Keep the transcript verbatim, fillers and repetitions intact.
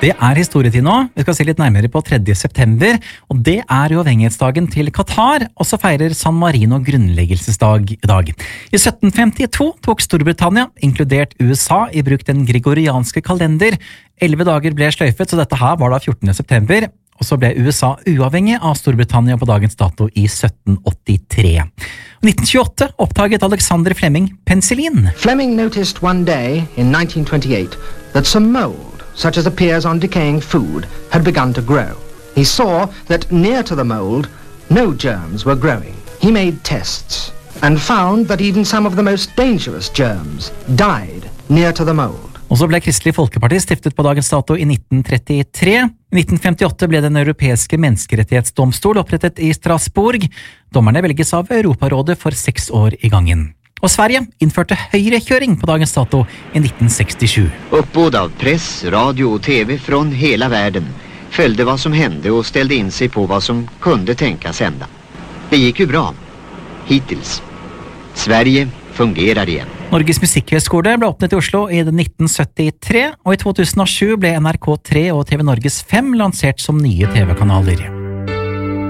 Det er historietid nå. Vi skal se litt nærmere på tredje september, og det er uavhengighetsdagen til Qatar, og så feirer San Marino grunnleggelsesdag i dag. I sytten femtito tok Storbritannia, inkludert U S A, i bruk den gregorianske kalender. Elleve dager ble sløyfet, så dette her var da fjortende september, og så ble U S A uavhengig av Storbritannia på dagens dato i sytten åttitre. I nitten tjueåtte oppdaget Alexander Fleming penicillin. Fleming noticed one day in nineteen twenty-eight that some mold, such as appears on decaying food, had begun to grow. He saw that near to the mold, no germs were growing. He made tests and found that even some of the most dangerous germs died near to the mold. Og så ble Kristelig Folkeparti stiftet på dagens dato i nitten trettitre. I nitten femtiåtte ble den europeiske menneskerettighetsdomstol opprettet i Strasbourg. Dommerne velges av Europarådet for seks år i gangen. Og Sverige innførte høyrekjøring på dagens dato i nitten sekstisju. Uppbåd av press, radio och tv från hela världen följde vad som hände och ställde in sig på vad som kunde tänkas hända. Det gick ju bra. Hittills. Sverige fungerar igen. Norges musikkhøgskole ble åpnet i Oslo i nitten syttitre, og i to tusen og sju ble N R K tre og T V Norges fem lansert som nye T V-kanaler.